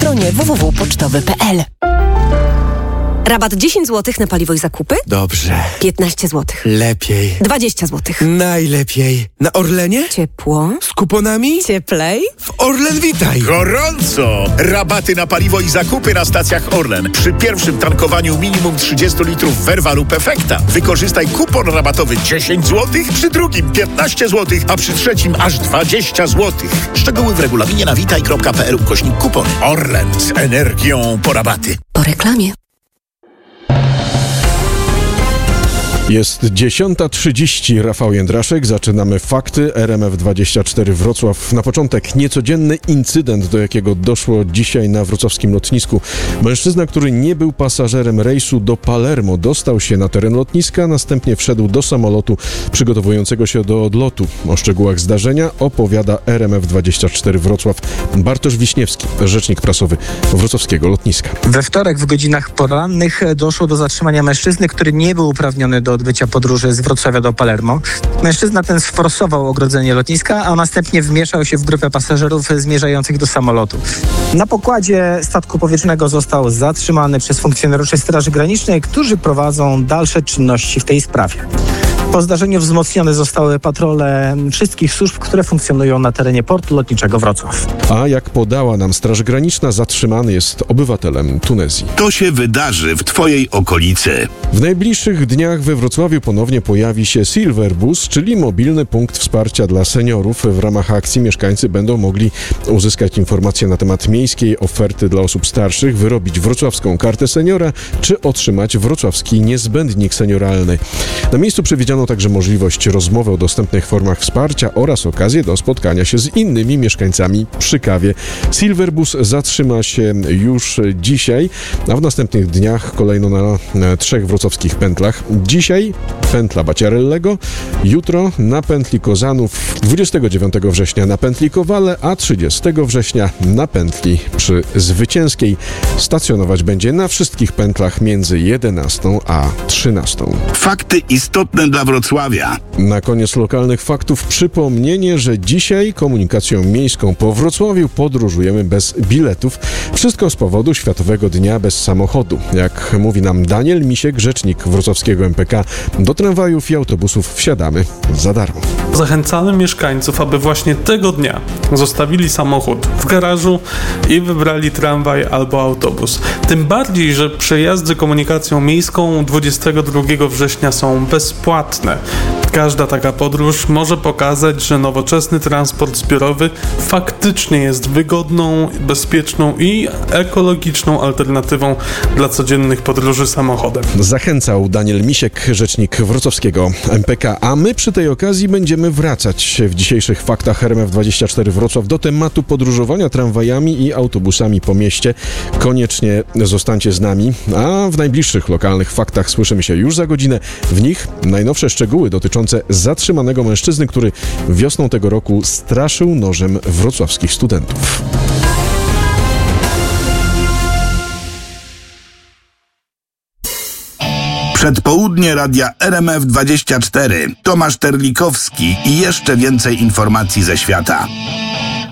stronie www.pocztowy.pl. Rabat 10 zł na paliwo i zakupy? Dobrze. 15 zł. Lepiej. 20 zł. Najlepiej. Na Orlenie? Ciepło. Z kuponami? Cieplej. W Orlen Witaj. Gorąco! Rabaty na paliwo i zakupy na stacjach Orlen. Przy pierwszym tankowaniu minimum 30 litrów Verva lub Efekta. Wykorzystaj kupon rabatowy 10 zł, przy drugim 15 zł, a przy trzecim aż 20 zł. Szczegóły w regulaminie na witaj.pl/kupony. Orlen z energią po rabaty. Po reklamie. Jest 10:30, Rafał Jędraszek, zaczynamy fakty. RMF24 Wrocław. Na początek niecodzienny incydent, do jakiego doszło dzisiaj na wrocławskim lotnisku. Mężczyzna, który nie był pasażerem rejsu do Palermo, dostał się na teren lotniska, następnie wszedł do samolotu przygotowującego się do odlotu. O szczegółach zdarzenia opowiada RMF24 Wrocław Bartosz Wiśniewski, rzecznik prasowy wrocławskiego lotniska. We wtorek w godzinach porannych doszło do zatrzymania mężczyzny, który nie był uprawniony do odbycia podróży z Wrocławia do Palermo. Mężczyzna ten sforsował ogrodzenie lotniska, a następnie wmieszał się w grupę pasażerów zmierzających do samolotu. Na pokładzie statku powietrznego został zatrzymany przez funkcjonariuszy Straży Granicznej, którzy prowadzą dalsze czynności w tej sprawie. Po zdarzeniu wzmocnione zostały patrole wszystkich służb, które funkcjonują na terenie portu lotniczego Wrocław. A jak podała nam Straż Graniczna, zatrzymany jest obywatelem Tunezji. To się wydarzy w Twojej okolicy. W najbliższych dniach we Wrocławiu ponownie pojawi się Silver Bus, czyli mobilny punkt wsparcia dla seniorów. W ramach akcji mieszkańcy będą mogli uzyskać informacje na temat miejskiej oferty dla osób starszych, wyrobić wrocławską kartę seniora, czy otrzymać wrocławski niezbędnik senioralny. Na miejscu przewidziano także możliwość rozmowy o dostępnych formach wsparcia oraz okazję do spotkania się z innymi mieszkańcami przy kawie. Silverbus zatrzyma się już dzisiaj, a w następnych dniach kolejno na 3 wrocławskich pętlach. Dzisiaj pętla Baciarellego, jutro na pętli Kozanów, 29 września na pętli Kowale, a 30 września na pętli przy Zwycięskiej. Stacjonować będzie na wszystkich pętlach między 11 a 13. Fakty istotne dla Wrocławia. Na koniec lokalnych faktów przypomnienie, że dzisiaj komunikacją miejską po Wrocławiu podróżujemy bez biletów. Wszystko z powodu Światowego Dnia Bez Samochodu. Jak mówi nam Daniel Misiek, rzecznik wrocławskiego MPK, do tramwajów i autobusów wsiadamy za darmo. Zachęcamy mieszkańców, aby właśnie tego dnia zostawili samochód w garażu i wybrali tramwaj albo autobus. Tym bardziej, że przejazdy komunikacją miejską 22 września są bezpłatne. Każda taka podróż może pokazać, że nowoczesny transport zbiorowy faktycznie jest wygodną, bezpieczną i ekologiczną alternatywą dla codziennych podróży samochodem. Zachęcał Daniel Misiek, rzecznik wrocławskiego MPK, a my przy tej okazji będziemy wracać w dzisiejszych faktach RMF24 Wrocław do tematu podróżowania tramwajami i autobusami po mieście. Koniecznie zostańcie z nami, a w najbliższych lokalnych faktach słyszymy się już za godzinę. W nich najnowsze szczegóły dotyczące zatrzymanego mężczyzny, który wiosną tego roku straszył nożem wrocławskich studentów. Przedpołudnie radia RMF24. Tomasz Terlikowski i jeszcze więcej informacji ze świata.